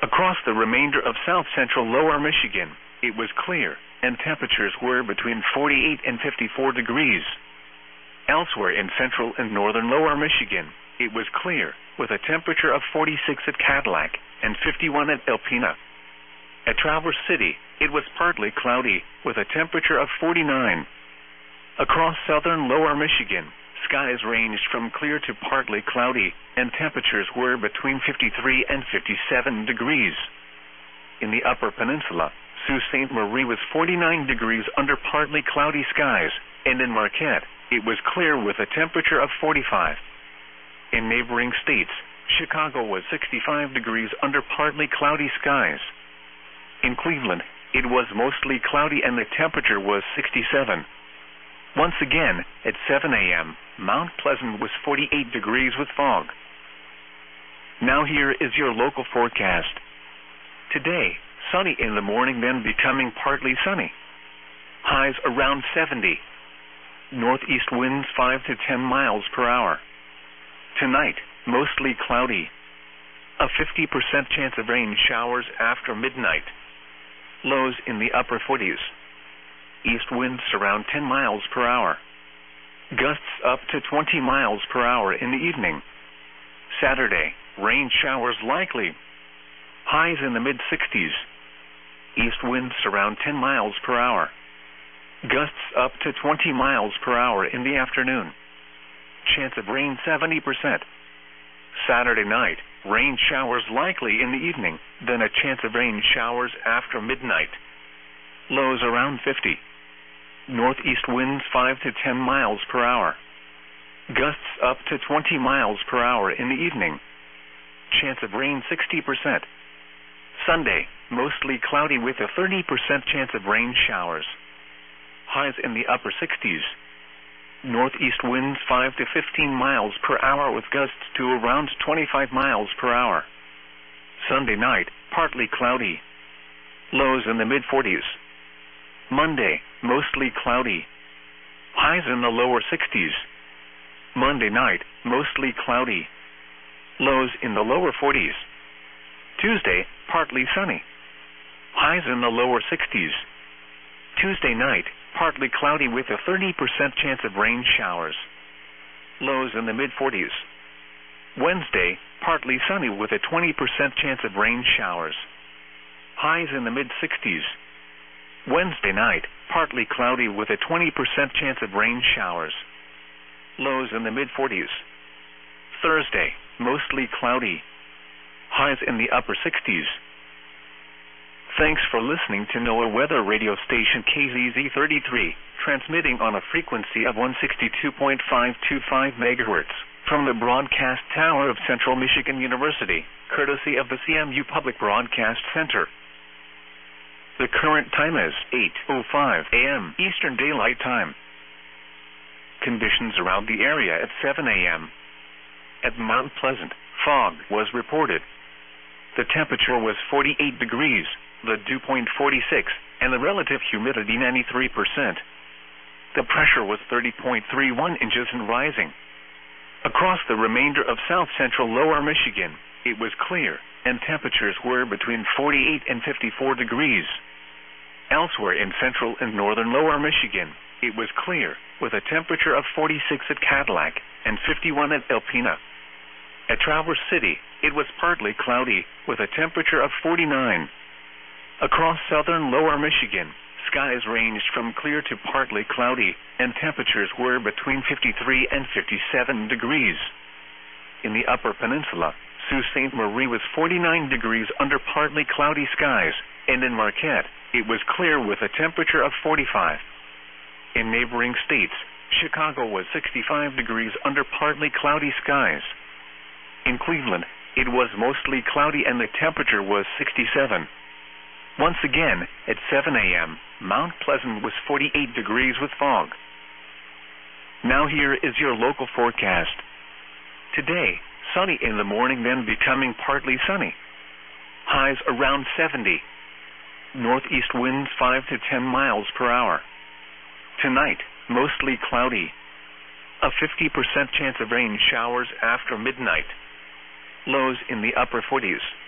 Across the remainder of south-central lower Michigan, it was clear, and temperatures were between 48 and 54 degrees. Elsewhere in central and northern lower Michigan, it was clear, with a temperature of 46 at Cadillac and 51 at Alpena. At Traverse City, it was partly cloudy, with a temperature of 49. Across southern lower Michigan, skies ranged from clear to partly cloudy, and temperatures were between 53 and 57 degrees. In the upper peninsula, Sault Ste. Marie was 49 degrees under partly cloudy skies, and in Marquette, it was clear with a temperature of 45. In neighboring states, Chicago was 65 degrees under partly cloudy skies. In Cleveland, it was mostly cloudy and the temperature was 67. Once again, at 7 a.m., Mount Pleasant was 48 degrees with fog. Now here is your local forecast. Today, sunny in the morning, then becoming partly sunny. Highs around 70. Northeast winds 5 to 10 miles per hour. Tonight, mostly cloudy. A 50% chance of rain showers after midnight. Lows in the upper 40s. East winds around 10 miles per hour. Gusts up to 20 miles per hour in the evening. Saturday, rain showers likely. Highs in the mid-60s. East winds around 10 miles per hour. Gusts up to 20 miles per hour in the afternoon. Chance of rain 70%. Saturday night, rain showers likely in the evening, then a chance of rain showers after midnight. Lows around 50. Northeast winds 5 to 10 miles per hour. Gusts up to 20 miles per hour in the evening. Chance of rain 60%. Sunday, mostly cloudy with a 30% chance of rain showers. Highs in the upper 60s. Northeast winds 5 to 15 miles per hour with gusts to around 25 miles per hour. Sunday night, partly cloudy. Lows in the mid-40s. Monday, mostly cloudy. Highs in the lower 60s. Monday night, mostly cloudy. Lows in the lower 40s. Tuesday, partly sunny. Highs in the lower 60s. Tuesday night, partly cloudy with a 30% chance of rain showers. Lows in the mid-40s. Wednesday, partly sunny with a 20% chance of rain showers. Highs in the mid-60s. Wednesday night, partly cloudy with a 20% chance of rain showers. Lows in the mid-40s. Thursday, mostly cloudy. Highs in the upper 60s. Thanks for listening to NOAA Weather Radio Station KZZ33, transmitting on a frequency of 162.525 MHz from the broadcast tower of Central Michigan University, courtesy of the CMU Public Broadcast Center. The current time is 8:05 a.m. Eastern Daylight Time. Conditions around the area at 7 a.m. At Mount Pleasant, fog was reported. The temperature was 48 degrees, the dew point 46, and the relative humidity 93%. The pressure was 30.31 inches and rising. Across the remainder of south-central lower Michigan, it was clear, and temperatures were between 48 and 54 degrees. Elsewhere in central and northern lower Michigan, it was clear, with a temperature of 46 at Cadillac and 51 at Alpena. At Traverse City, it was partly cloudy, with a temperature of 49. Across southern lower Michigan, skies ranged from clear to partly cloudy, and temperatures were between 53 and 57 degrees. In the upper peninsula, Sault Ste. Marie was 49 degrees under partly cloudy skies, and in Marquette, it was clear with a temperature of 45. In neighboring states, Chicago was 65 degrees under partly cloudy skies. In Cleveland, it was mostly cloudy and the temperature was 67. Once again, at 7 a.m., Mount Pleasant was 48 degrees with fog. Now here is your local forecast. Today, sunny in the morning, then becoming partly sunny. Highs around 70. Northeast winds 5 to 10 miles per hour. Tonight, mostly cloudy. A 50% chance of rain showers after midnight. Lows in the upper 40s.